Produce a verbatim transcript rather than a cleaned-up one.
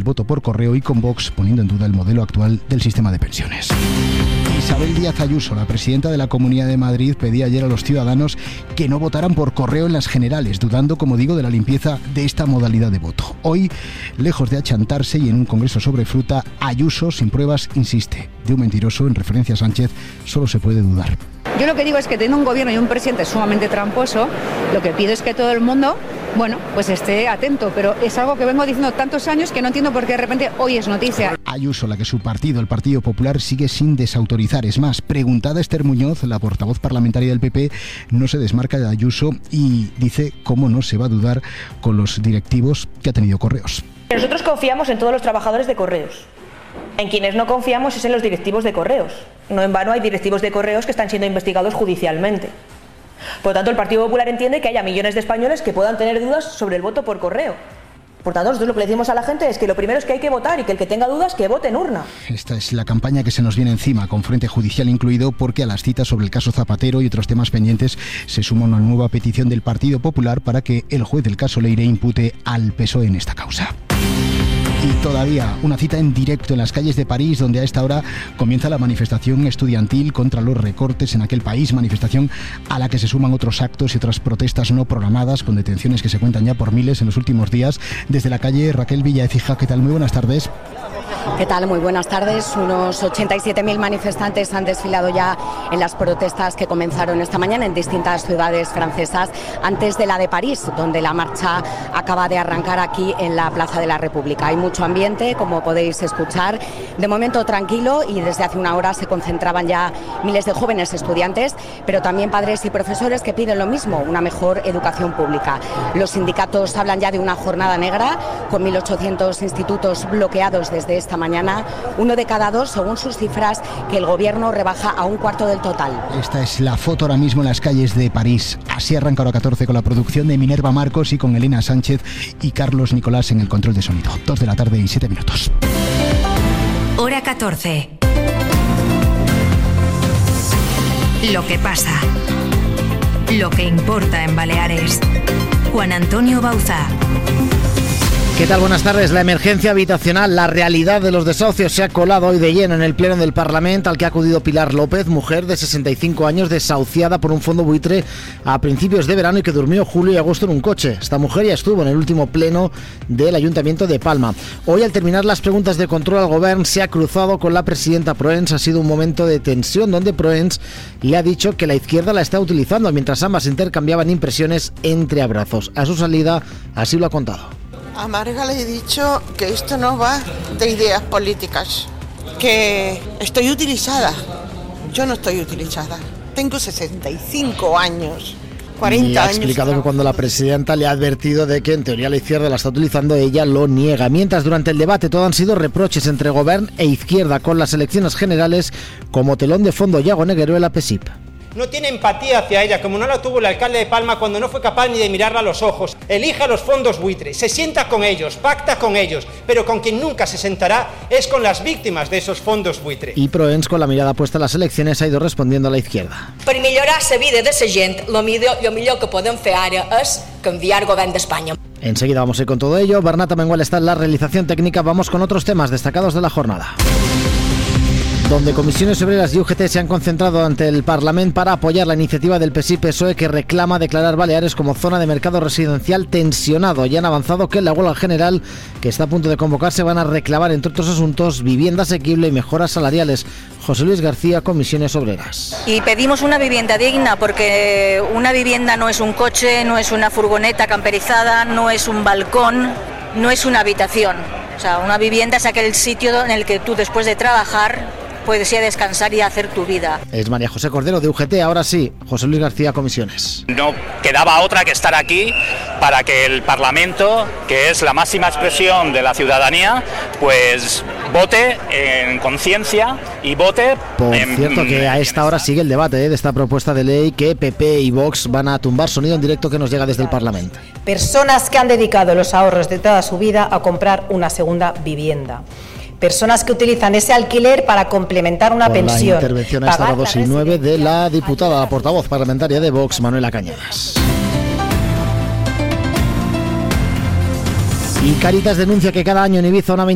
voto por correo y con Vox poniendo en duda el modelo actual del sistema de pensiones. Isabel Díaz Ayuso, la presidenta de la Comunidad de Madrid, pedía ayer a los ciudadanos que no votaran por correo en las generales, dudando, como digo, de la limpieza de esta modalidad de voto. Hoy, lejos de achantarse y en un congreso sobre fruta, Ayuso, sin pruebas, insiste. De un mentiroso, en referencia a Sánchez, solo se puede dudar. Yo lo que digo es que teniendo un gobierno y un presidente sumamente tramposo, lo que pido es que todo el mundo, bueno, pues esté atento, pero es algo que vengo diciendo tantos años que no entiendo por qué de repente hoy es noticia. Ayuso, la que su partido, el Partido Popular, sigue sin desautorizar. Es más, preguntada Esther Muñoz, la portavoz parlamentaria del P P, no se desmarca de Ayuso y dice cómo no se va a dudar con los directivos que ha tenido Correos. Nosotros confiamos en todos los trabajadores de Correos. En quienes no confiamos es en los directivos de Correos. No en vano hay directivos de Correos que están siendo investigados judicialmente. Por lo tanto, el Partido Popular entiende que haya millones de españoles que puedan tener dudas sobre el voto por correo. Por tanto, nosotros lo que le decimos a la gente es que lo primero es que hay que votar y que el que tenga dudas, que vote en urna. Esta es la campaña que se nos viene encima, con frente judicial incluido, porque a las citas sobre el caso Zapatero y otros temas pendientes se suma una nueva petición del Partido Popular para que el juez del caso Leire impute al P S O E en esta causa. Y todavía una cita en directo en las calles de París, donde a esta hora comienza la manifestación estudiantil contra los recortes en aquel país, manifestación a la que se suman otros actos y otras protestas no programadas, con detenciones que se cuentan ya por miles en los últimos días. Desde la calle, Raquel Villaecija, ¿qué tal? Muy buenas tardes. ¿Qué tal? Muy buenas tardes. Unos ochenta y siete mil manifestantes han desfilado ya en las protestas que comenzaron esta mañana en distintas ciudades francesas, antes de la de París, donde la marcha acaba de arrancar aquí en la Plaza de la República. Hay mucho ambiente, como podéis escuchar, de momento tranquilo, y desde hace una hora se concentraban ya miles de jóvenes estudiantes, pero también padres y profesores que piden lo mismo, una mejor educación pública. Los sindicatos hablan ya de una jornada negra, con mil ochocientos institutos bloqueados desde esta mañana, uno de cada dos, según sus cifras, que el gobierno rebaja a un cuarto del total. Esta es la foto ahora mismo en las calles de París. Así arranca Hora catorce con la producción de Minerva Marcos y con Elena Sánchez y Carlos Nicolás en el control de sonido. Dos de la tarde y siete minutos. Hora catorce. Lo que pasa. Lo que importa en Baleares. Juan Antonio Bauza. ¿Qué tal? Buenas tardes. La emergencia habitacional, la realidad de los desahucios, se ha colado hoy de lleno en el Pleno del Parlamento, al que ha acudido Pilar López, mujer de sesenta y cinco años, desahuciada por un fondo buitre a principios de verano y que durmió julio y agosto en un coche. Esta mujer ya estuvo en el último pleno del Ayuntamiento de Palma. Hoy, al terminar las preguntas de control al Gobierno, se ha cruzado con la presidenta Proens. Ha sido un momento de tensión donde Proens le ha dicho que la izquierda la está utilizando, mientras ambas intercambiaban impresiones entre abrazos. A su salida, así lo ha contado. A Marga le he dicho que esto no va de ideas políticas, que estoy utilizada. Yo no estoy utilizada. Tengo sesenta y cinco años, cuarenta y ha años. explicado que cuando la presidenta le ha advertido de que en teoría la izquierda la está utilizando, ella lo niega. Mientras, durante el debate, todo han sido reproches entre Gobierno e izquierda, con las elecciones generales como telón de fondo. Yago Negueruela, P S I P. No tiene empatía hacia ella, como no la tuvo el alcalde de Palma cuando no fue capaz ni de mirarla a los ojos. Elige a los fondos buitre, se sienta con ellos, pacta con ellos, pero con quien nunca se sentará es con las víctimas de esos fondos buitre. Y Proens, con la mirada puesta en las elecciones, ha ido respondiendo a la izquierda. Per millorar la vida de esa gent, lo millor, lo millor que podem fer ara és canviar el govern d'Espanya. Enseguida vamos a ir con todo ello. Bernat Amengual está en la realización técnica. Vamos con otros temas destacados de la jornada, donde Comisiones Obreras y U G T se han concentrado ante el Parlamento para apoyar la iniciativa del P S I P S O E que reclama declarar Baleares como zona de mercado residencial tensionado. Y han avanzado que en la huelga general, que está a punto de convocarse, van a reclamar, entre otros asuntos, vivienda asequible y mejoras salariales. José Luis García, Comisiones Obreras. Y pedimos una vivienda digna, porque una vivienda no es un coche, no es una furgoneta camperizada, no es un balcón, no es una habitación. O sea, una vivienda es aquel sitio en el que tú, después de trabajar, puedes ir a descansar y a hacer tu vida. Es María José Cordero, de U G T. Ahora sí, José Luis García, Comisiones. No quedaba otra que estar aquí para que el Parlamento, que es la máxima expresión de la ciudadanía, pues vote en conciencia y vote... Por en, cierto, que a esta hora sigue el debate ¿eh? de esta propuesta de ley que P P y Vox van a tumbar. Sonido en directo que nos llega desde el Parlamento. Personas que han dedicado los ahorros de toda su vida a comprar una segunda vivienda. Personas que utilizan ese alquiler para complementar una Con pensión. La intervención a esta hora dos y nueve de la diputada, la portavoz parlamentaria de Vox, Manuela Cañadas. Y Cáritas denuncia que cada año en Ibiza una